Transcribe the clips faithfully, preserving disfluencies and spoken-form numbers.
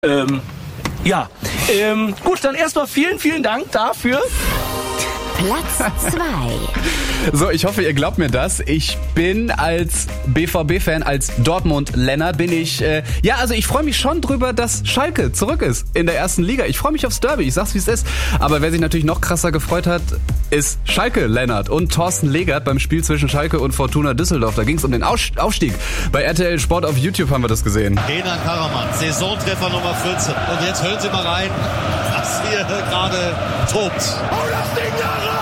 Ähm, ja. Ähm, gut, dann erstmal vielen, vielen Dank dafür. Platz zwei. So, ich hoffe, ihr glaubt mir das. Ich bin als B V B-Fan, als Dortmund-Lenner, bin ich, äh, ja, also ich freue mich schon drüber, dass Schalke zurück ist in der ersten Liga. Ich freue mich aufs Derby, ich sag's, wie es ist. Aber wer sich natürlich noch krasser gefreut hat, ist Schalke Lennart und Thorsten Legert beim Spiel zwischen Schalke und Fortuna Düsseldorf. Da ging es um den Aufstieg. Bei R T L Sport auf YouTube haben wir das gesehen. Kenan Karaman, Saisontreffer Nummer vierzehn. Und jetzt hören Sie mal rein, was hier gerade tobt. Oh, das Ding da rein!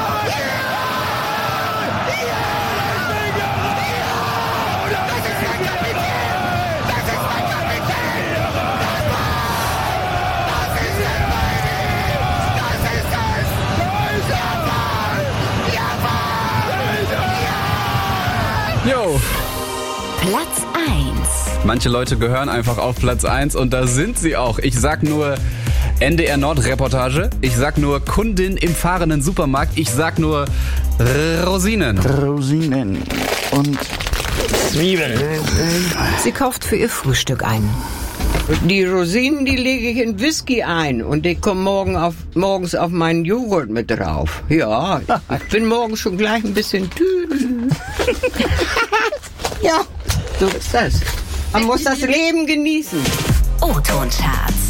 Jo. Platz eins. Manche Leute gehören einfach auf Platz eins und da sind sie auch. Ich sag nur N D R Nord-Reportage. Ich sag nur Kundin im fahrenden Supermarkt. Ich sag nur Rosinen. Rosinen und Zwiebeln. Sie kauft für ihr Frühstück ein. Die Rosinen, die lege ich in Whisky ein und die kommen morgen auf, morgens auf meinen Joghurt mit drauf. Ja, ich bin morgen schon gleich ein bisschen tüdel. Ja, so ist das. Man muss das Leben genießen. O-Ton-Charts.